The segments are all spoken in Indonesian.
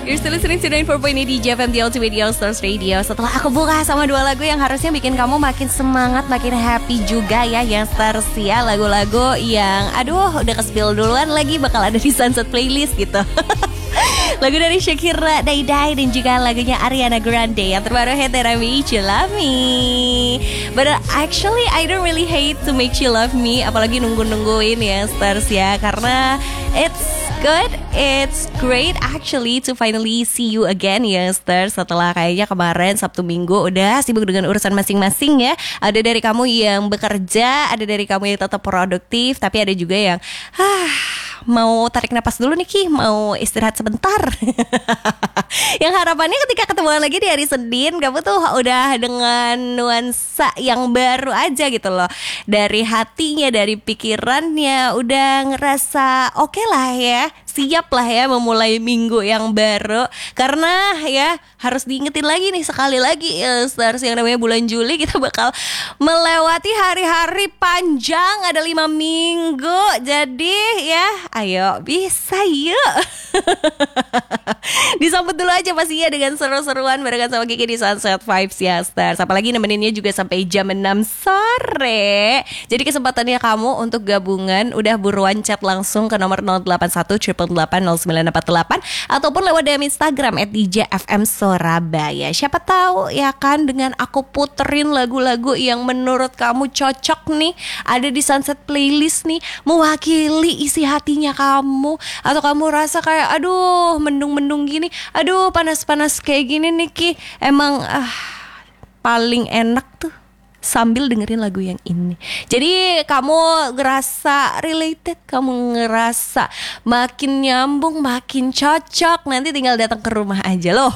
You're still listening to 94.8 DJ FM, the Ultimate All Stars Radio. Setelah aku buka sama dua lagu yang harusnya bikin kamu makin semangat, makin happy juga ya, yang stars ya. Lagu-lagu yang aduh udah ke-spill duluan lagi bakal ada di Sunset Playlist gitu. Lagu dari Shakira, Dai Dai, dan juga lagunya Ariana Grande yang terbaru, Hate That I Made You Love Me. But actually I don't really hate to make you love me, apalagi nunggu-nungguin ya stars ya, karena it's good, it's great actually to finally see you again ya stars. Setelah kayaknya kemarin Sabtu Minggu udah sibuk dengan urusan masing-masing ya. Ada dari kamu yang bekerja, ada dari kamu yang tetap produktif, tapi ada juga yang mau tarik napas dulu nih Ki, mau istirahat sebentar. Yang harapannya ketika ketemuan lagi di hari Senin, kamu tuh udah dengan nuansa yang baru aja gitu loh. Dari hatinya, dari pikirannya udah ngerasa oke lah ya, siap lah ya memulai minggu yang baru. Karena ya harus diingetin lagi nih sekali lagi ya, stars, yang namanya bulan Juli kita bakal melewati hari-hari panjang, ada 5 minggu. Jadi ya ayo bisa yuk. Disambut dulu aja pastinya dengan seru-seruan barengan sama Kiki di Sunset Vibes ya stars. Apalagi nemeninnya juga sampai jam 6 sore. Jadi kesempatannya kamu untuk gabungan udah buruan chat langsung ke nomor 081 888 0948 ataupun lewat DM Instagram @DJFM Surabaya. Siapa tahu ya kan, dengan aku puterin lagu-lagu yang menurut kamu cocok nih, ada di Sunset Playlist nih, mewakili isi hatinya kamu, atau kamu rasa kayak aduh mendung-mendung gini, aduh panas-panas kayak gini nih Ki, emang paling enak tuh sambil dengerin lagu yang ini. Jadi kamu ngerasa related, kamu ngerasa makin nyambung, makin cocok, nanti tinggal datang ke rumah aja loh.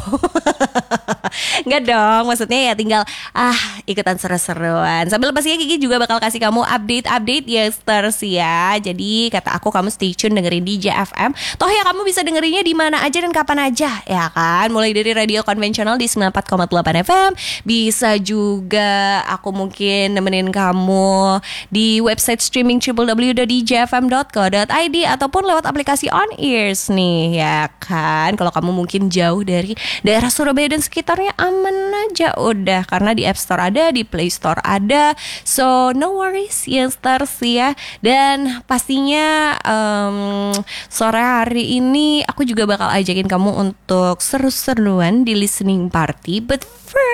Enggak dong, maksudnya ya tinggal ikutan seru-seruan. Sambil pastinya Kiki juga bakal kasih kamu update-update ya stars ya. Jadi kata aku, kamu stay tune dengerin DJ FM. Toh ya kamu bisa dengerinnya di mana aja dan kapan aja ya kan. Mulai dari radio konvensional di 94,8 FM, bisa juga aku mungkin nemenin kamu di website streaming www.djfm.co.id ataupun lewat aplikasi On Ears nih ya kan. Kalau kamu mungkin jauh dari daerah Surabaya dan sekitarnya, aman aja udah, karena di App Store ada, di Play Store ada. So no worries ya stars ya. Dan pastinya sore hari ini aku juga bakal ajakin kamu untuk seru-seruan di listening party. But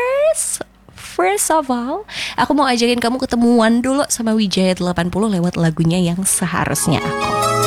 first of all, aku mau ajakin kamu ketemuan dulu sama Wijaya 80 lewat lagunya Yang Seharusnya Aku.